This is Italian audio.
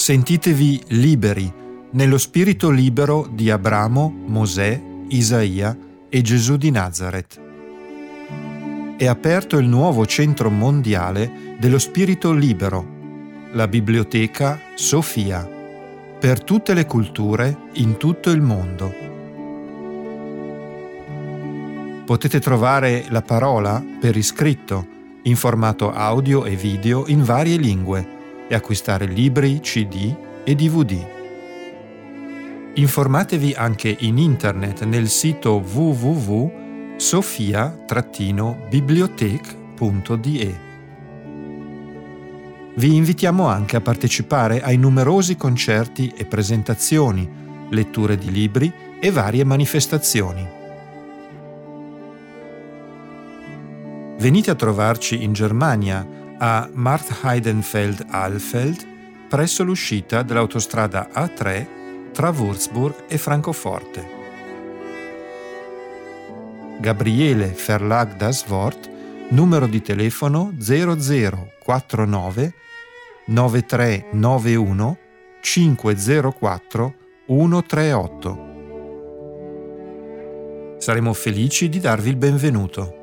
Sentitevi liberi nello spirito libero di Abramo, Mosè, Isaia e Gesù di Nazaret. È aperto il nuovo centro mondiale dello spirito libero, la Biblioteca Sofia, per tutte le culture in tutto il mondo. Potete trovare la parola per iscritto, in formato audio e video in varie lingue, e acquistare libri, CD e DVD. Informatevi anche in internet nel sito www.sofia-bibliothek.de. Vi invitiamo anche a partecipare ai numerosi concerti e presentazioni, letture di libri e varie manifestazioni. Venite a trovarci in Germania, a Markheidenfeld-Alfeld, presso l'uscita dell'autostrada A3 tra Würzburg e Francoforte. Gabriele Verlag das Wort, numero di telefono 0049 9391 504 138. Saremo felici di darvi il benvenuto.